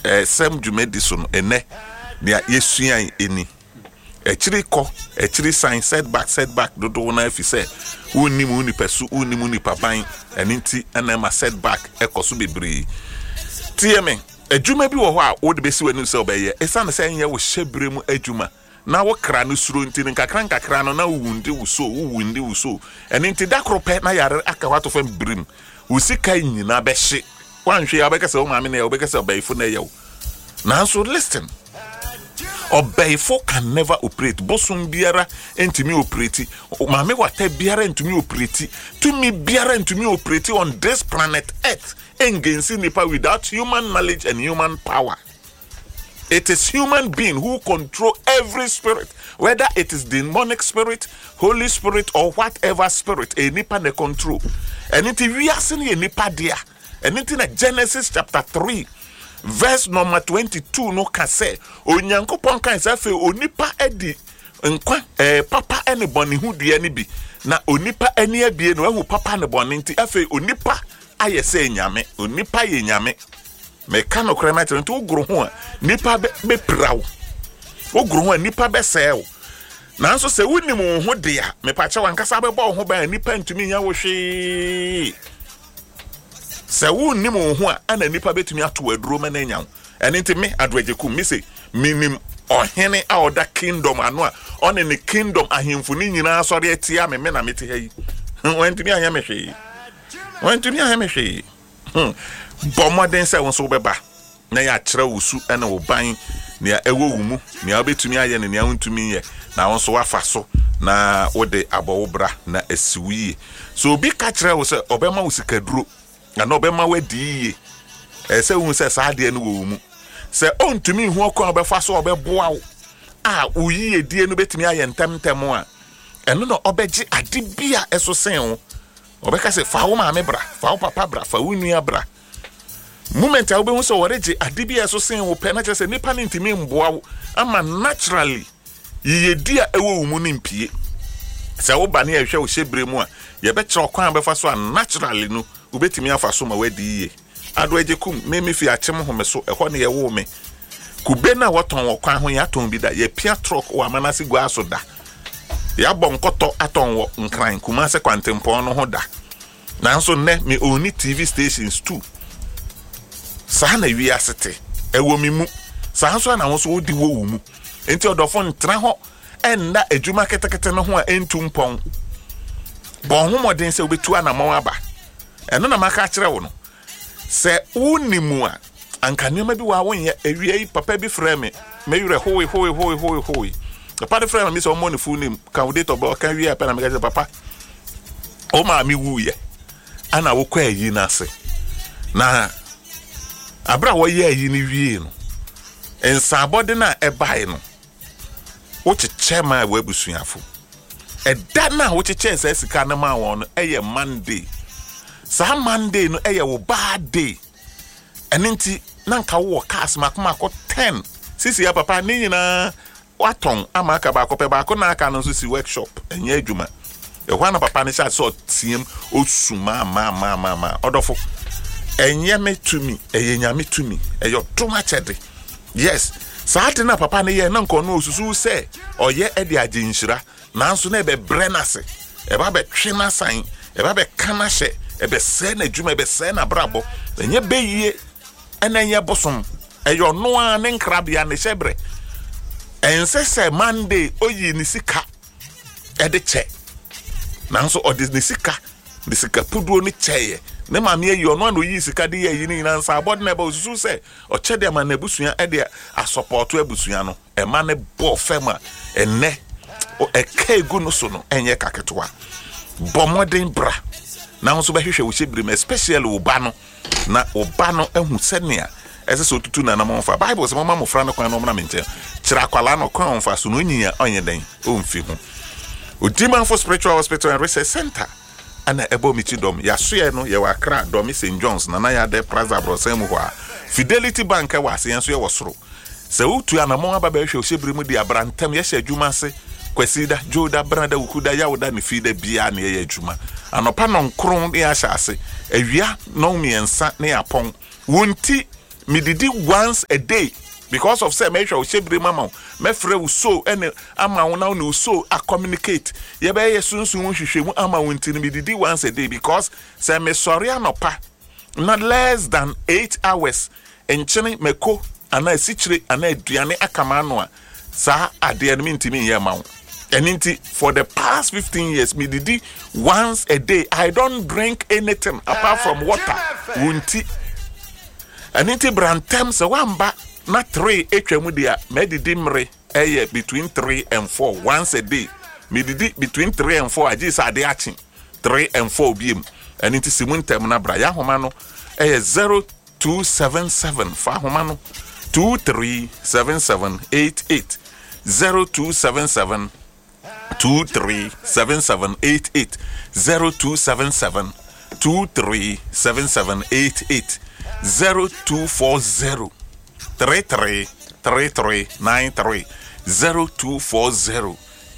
sem dwumedi so no ene nia yesuan eni echiri sign setback dodo na afi se unimu ni pesu unimu ni paban eninti ana ma setback ekoso bebre tieme adwuma bi wo ho a wo de besi wani se obeye esane se enye wo hyebre mu adwuma na wo kra no suro nti nkakra no na wundi wuso eninti dakrope na yare aka wato fam brim usika nyina be hye wanhwe abeka se wo maame na obeka se obayifo na yew na so listen obayifo can never operate bosom biara entimi operate maame wata biara entimi operate tumi biara entimi operate on this planet earth engensi nipa without human knowledge and human power. It is human being who control every spirit, whether it is demonic spirit, Holy Spirit, or whatever spirit, a nipa ne control. And it we are seeing a nipa dia. And it in Genesis chapter 3, verse number 22, no can say, Onyankopon kan say fe onipa edi nkwa papa ene boni hu dia ni bi na onipa ene abie no hu papa ne boni nti afi onipa aye say nyame onipa ye nyame me kano krema nti ogro ho a nipa be prawo ogro ho a nipa be sew nanso se wunimu ho de a me pa che wankasa be bo ho ba nipa ntumi nya wo hwe se wunimu ho a ana nipa betumi ato aduro ma na nya ene nti me adwajekum me se minim ohene a oda kingdom ano a one ne kingdom ahemfu ni nyina asori atia me na mete hayi wantumi anya me hwe wantumi anya me hwe bomoden se won so beba na ya kire wusu ene wo ban ne ewo wumu ne obetumi aye ne wontumi ye na won so wafa so na wode abowo bra na asiwie so obi ka kire wo se obema wusikaduro na obema wadi ye se won se saade ne wo wumu se ontumi hu okon obefa so obeboa wo a uyiye die no betumi aye ntemtem a eno no obeji ade bia eso sen wo obeka se fa wo maame bra fa wo papa bra fa wo nua bra moment a obehu so woreji ade bia eso sen wo pe na che se nipa ne ntimi mboa wo ama naturally yiye dia ewo wumu ne mpie se wo ba ne ehwe wo hyebre mu a ye be kire okwan befa so a naturally no obetumi afa so ma wadi yiye adwajekum me fi achim ho me so ehọ ne ye wo me kube na woton wo kwan ho ya ton bi da ye pia truck wo amanasi gwa aso da ya bonkoto aton wo nkran kuma se kwantempon no ho da nanso ne me oni TV stations too sa na wi asete ewo mi mu sa so na wo so odi wo mu enti odofo ntra ho enda adwuma ketekete no ho a entumpon bon ho moden se obetu anamon aba eno na maka kire wo no se unimu a anka nneoma bi wa wonye ewie papa bi frame me yure hoi papa de frame mi so mo ne full name kan date of birth kan wie apa na me ga papa o ma mi wuye ana wo kwa yi na se na abra wo ye yi ni wie no ensa bode na ebae no wo cheche ma we busuafo eda na wo cheche se sika na ma won no eye Monday sa Monday no eye wo bad day enenti nanka wo cars makomako 10 sisi ya papa ni nyina waton amaka ba kope ba ko na aka no so si workshop enye adwuma ehwa na papa ni sha so tiem osuma ma odofo enye metumi eyenya metumi eyo toma chede yes saati na papa ni ye na nko no osusu se oye ede aginhira nanso na ebe brenase eba be twena san eba be kana hye ebe se na adwuma ebe se na brabo enye beyie enenye bosom eyo no a ne nkrabia ne hyebre ensese Monday oyi ni sika ede che nanso odi ni sika puduo ni cheye ne ma me eyo no na oyi sika de yi ni nansa abod na ba osusu se o che de ma na busua ede a support abusua no e ma ne bo fema enne o ekegu no so no enye kaketoa bomodin bra na nso be hwehwe wo hyebrim especially wo ba no na wo ba no ehu senia ese so tutu na namfa Bible se mama mofra no kwan no na mente kira kwala no kwan onfa so no nyiya onye den o mfi ho Odima for Spiritual Hospital and Research Center ana ebo mitidom ya soye no ye wa Accra Domi St John's na ya de Plaza Brosem ho a Fidelity Bank wa se yenso ye wosoro se utu anamon aba ba hwe ohyebrim di abrantem ye hye adwuma se kwasida joda brada ukuda ya woda ne fida bia na ye adwuma anopa no nkron ya hyase awia no miensa na yapon wonti me didi once a day because of say make sure shebre mama me frɛ so ene ama wo na no so a communicate ye be ye sunsun hwehwemu ama wo ntini me didi once a day because say me sorry anopa not less than 8 hours enchene meko ana sichire ana aduane akama no a sa ade no ntimi ye ma wo eninti for the past 15 years me didi once a day. I don't drink anything apart from water wunti eninti brantem se wamba na 3 etwemu dia me didi mre between 3 and 4 once a day. Me didi between 3 and 4 agi sa ade achi 3 and 4 biem eninti simuntem na bra ya homa no 0277 fa homa no 237788 0277 237788 0277 237788 0240 333393 0240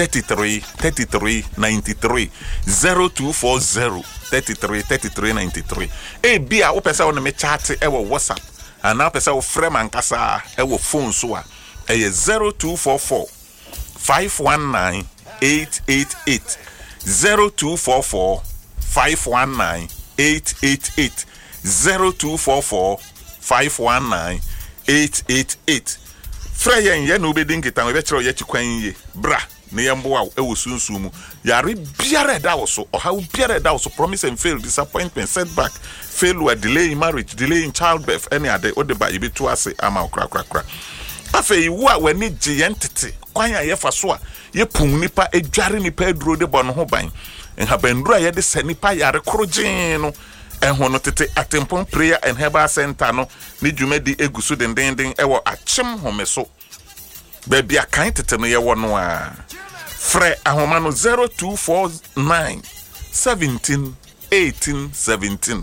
333393 0240 333393 bia wo pesa wona me chat e wo WhatsApp ana pesa wo frame ankasa e wo phone so a 0244 519 888 0244 519 888 0244 519 888 Freyen ye no be dinkita we be kire ye chikwan ye bra ne yembo a e wo sunsumu yare biare da wo so o ha biare da wo so promise and fail, disappointment, setback, failure, delay in marriage, delay in childbirth, any other o de ba you be to ase ama okra afei wo a wani gye entity kwan a ye fa so a ye pum nipa edware nipa eduro de bɔ no ho ban nhabanduro a ye de sa nipa yare korogyen no ehonu tete Atempon Prayer and Herbal Center no ni dwumadi egusu dendenden ewo achem homeso baby akan tete no ye wo no a frɛ ahoma no 0249 17 18 17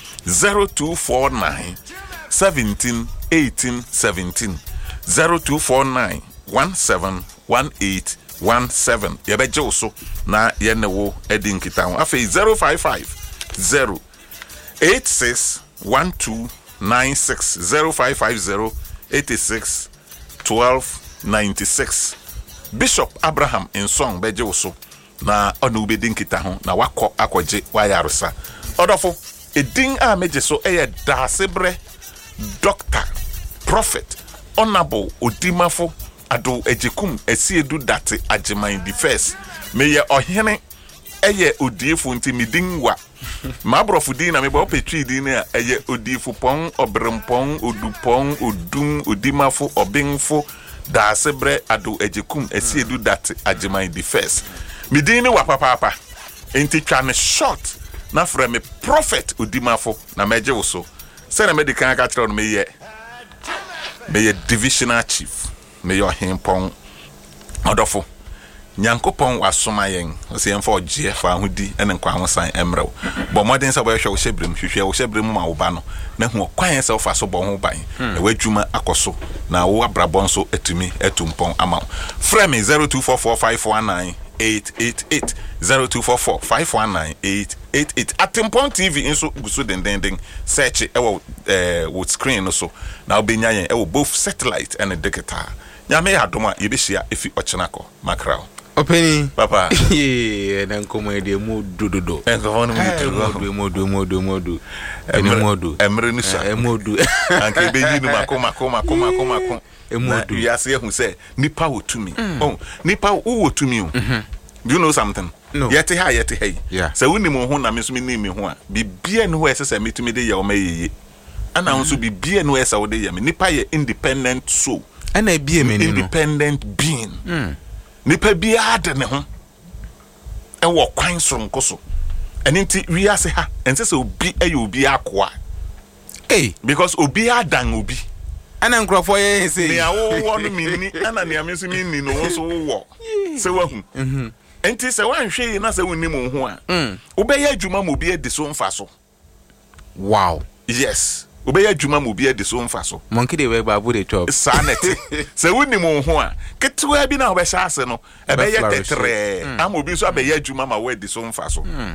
0249 17 18 17 0249 171817 yebeje oso na ye ne wo edi nkita ho afei 055 0 861296 0550 86 1296 Bishop Abraham in song beje oso na onu be dinkita ho na wakọ akọje wayaresa odofo edin a meje so da sebre doctor prophet honorable odimafo ado ejekum esiedu date ajeman the first meye ohene odiefo nti midinwa mabrofu din na me bo petri din na odiefo pon obrempon odupon odum odimafo obinfo da sebre ado ejekum esiedu date ajeman the first midin ni wa papa enti twa me short na fra me prophet odimafo na meje wo so se na medical aka tro no meye divisional chief meye ohempon odofo nyankopon wasoma yen se yemfa ogie fa hudi ene nkwa hosan emrew bo modern sa bo hwe wo hyebrem ma wo ba no na hu kwan se wo fa so bo ho ban na wadwuma akoso na wo abrabon so etumi etumpon ama frame 0244519888 0244519888 Atempon TV inso gusu dendending search ewo with screen no so na obenya yen ewo both satellite and digital nyame adoma yebehia efi ochenako makrao Openi papa na nkomede mu dododo enkofono modu emre ni sha emodu anke beyi nu makoma emodu yase hu se nipa wotumi nipa wotumi o do you know something no. Yete hey yeah. So woni mo ho na me so me ni ho a bibia no ese se metumi de ye o mayeye ana won so bibia no ese wo de ye me nipa ye independent soul ana bie me ni independent being nipa bia de ne ho e wo kwan sonko so eni nti wi ase ha ense se obi obi akoa because obi adan obi ana nkrofo ye se ne awo wo no minni ana ne ameso minni no wo so wo se wahu enti se wan hwe na se wonni mo ho a obeye adwuma mo bi edi so mfa so wow yes obeye adwuma mo bi edi so mfa so monkey dey we babu dey chop sanete se wonni mo ho a ketwa bi na obehya ase no ebeye tetre am obi so abeye adwuma ma we edi so mfa so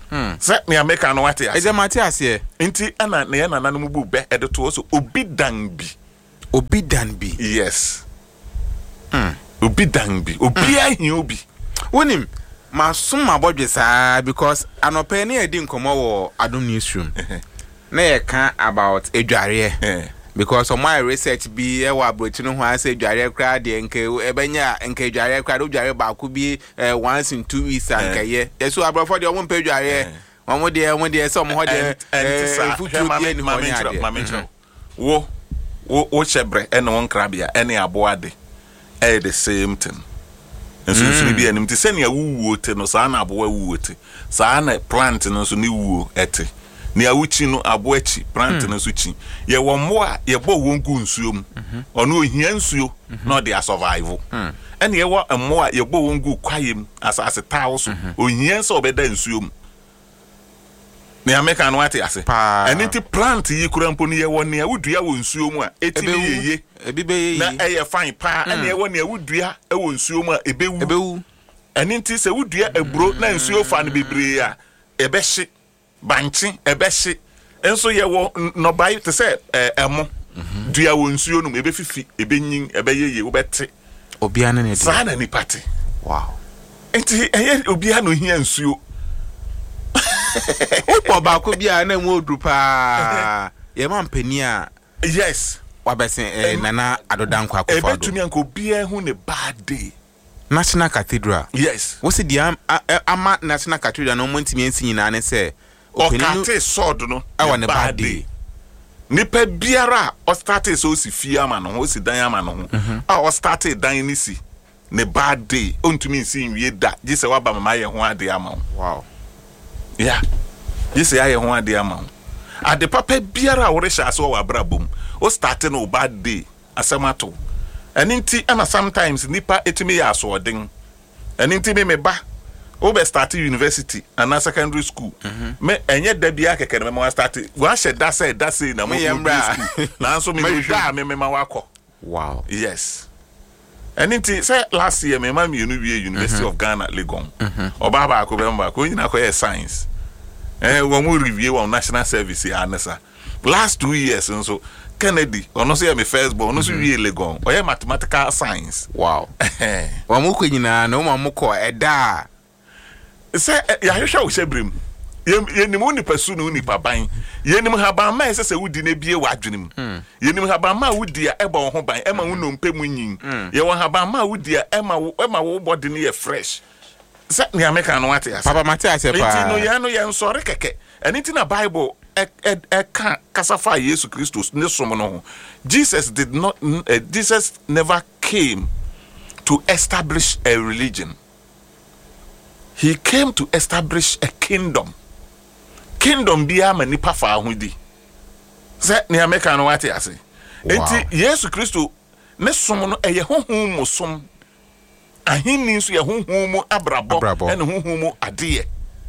Sɛ me America no wate Eje mate ase. nti ana na yɛ nana no mu bu bɛ ɛde to so obi dan bi. Obi dan bi. Yes. Obi dan bi. Obi ahi obi. Wonim ma sum ma bodwe saa because anope na edi nkomo wo Adom newsroom. Na ye kan about edware. Because on my research be e wa brochi no ho ase edware kra de nke ebenya nke edware kra do dware ba ko bi once in 2 weeks anka ye. Yeso abrofo de omo mpa edware. Omo de so omo ho de futu bi ni ho nya. Wo chebre ene won krabia ene aboade. The same thing. And so you be an empty send ya woo te no sana aboa woo sana plant no so ni woo ete nia wuchi no aboachi plant no so chi ye wo mo a ye bo won gu nsuo mu ono ohia nsuo no de survive and ye wo mo a ye bo won gu kwayem asase tawo so ohia so obeda nsuo mu ne America no ate ase and it plant yi kura mpo ne ye wo ne awudua wo nsuo mu a etimi yeye ebibe na eye fine pa and ye wo ne awudua e wo nsuo mu a ebewu and it se wudua ebro na nsuo fa ne bebre a ebehye banchi ebehye enso ye wo no bai te se emo dua wo nsuo no ebefifi ebenyin ebeyeye wo bete obia na ne sa na ni pate wow enti obia no hia nsuo Upo ba ko bia na mu odru pa ye ma mpani a yes wabese nana adodan kwa akofado ebetumi anko bia hu ne bad day National Cathedral yes wose dia ama National Cathedral no mo ntimi ensi nyina ne se okate sword no awa ne bad day nipa biara o start so si fie ama no o si dan ama no o start dan ni si ne bad day ontumi nsi nwie da gise waba mama ye ho ade ama wow yeah gise aye ho ade ama ade papa biara wo re sha so wa brabom o start no bad day asemato eninti ana sometimes nipa etimi ya so odin eninti me ba o be start university and secondary school me enye da bia keke me ma start wa she da say na mo school na so me hwa me ma wakọ wow yes eninti say last year me ma me University of Ghana Legon oba ba ko be mba ko nyina ko science wo mo review on national service anesa last 2 years nso Kennedy ono say me first born ono so wie Legon oye mathematical science wow wa mo ko nyina na mo ko eda say ya hwehwa wo hyebrim ye nim oni pasu no ni paban ye nim haban ma se wudi na bie wadwenem ye nim haban ma wudi a eba wo ho ban ema wo no mpem nyin ye wo haban ma wudi a ema wo body ne ye fresh say ni America no ate ase papa mate ase pa enti no ye no ye nsore keke enti na Bible ka kasafa Jesus Christus ne som no Jesus never came to establish a religion. He came to establish a kingdom. Kingdom biya manipa fa ahudi. Se ni America no wate ase. Enti Yesu Kristo ne som no eye honhom mo som. Ahinni nso ye honhom mo abrabo ene honhom mo ade.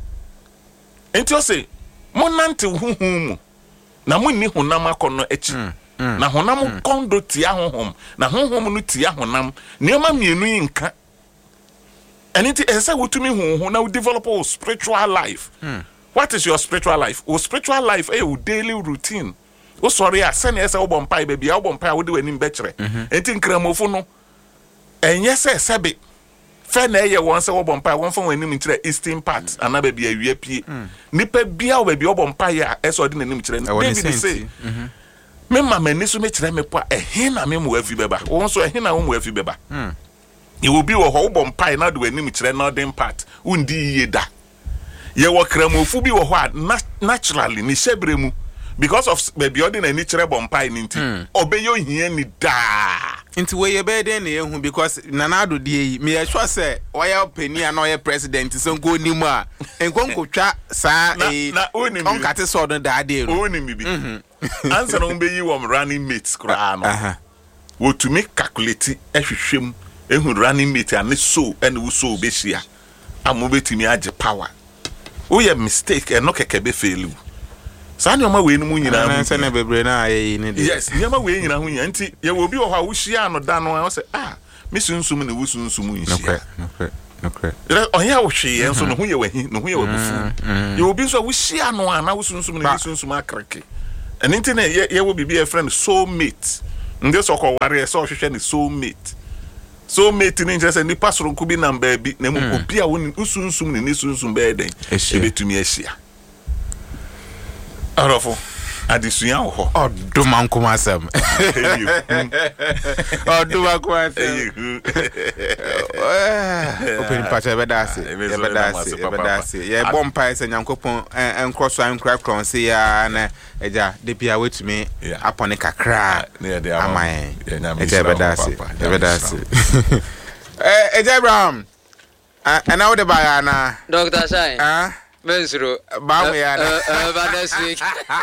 Enti o se monante honhom mo na munni honam akono echi. Na honam kondo tia honhom na honhom no tia honam. Niema mienu yinka. And it is what to me who now develop a spiritual life. What is your spiritual life? Your spiritual life is your daily routine. Oh, sorry, I send you a bomb baby. I bomb pie would do an imbetre. And think gramophone. And yes, I said, fair nay, once a bomb pie, one from when you into the eastern part, another be a UAP. Nipper be our baby, bomb pie, as ordinary image. Maybe they say, Memma, men, this will make them a hen, I mean, where you beba. Also, a hen, I won't where you beba. It will be a whole bomb pie, not do any much northern part. Undi ye da. Ye wa kremofubi or what naturally ni shebremu because of baby ordinary nature bomb pie ninti. Obey your here ni da. Into where you bed in because Nanado de me I sure say why penny and no president so go nima and go cha sa on cat so the daddy. Only me be. Answer on be you running mates crano. Wo to make calculate ehwehwem ehun running mate and so and wo so be hia amobetimi age power wo ye mistake e no keke be fail sa ne oma we no nyina na se na bebre na ayi ne de yes ne oma we nyina ho nya nti ye wo bi wo ha wo hia no da no wo say me sunsum ne wo sunsum nhia Okay. Oya wo hwe enso no ho ye wahi no ho ye wabufu ye obi so wo hia no ana wo sunsum ne sunsum akreke enti na ye wo bibi a friend soulmate nde so ko ware so hwehwe ne soulmate ni nje se ni pasoro nku bi namba bi na mu obi a wo sunsum ne sunsum be den e betumi ahia arofo adisuya wo ho oduma nkomasem oduma nkomasem open pacha bedase ye bompa ese nyankopon enkroso ankra kronse ya na eja de bia wetumi apone kakra amaye eja bedase eja Abraham ana wo de baya na Dr. Shine Mensuro ba we ya na ba next week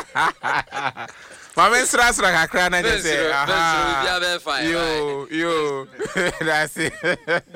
Mama sra kakra na je say Mensuro bia be fine yo that's it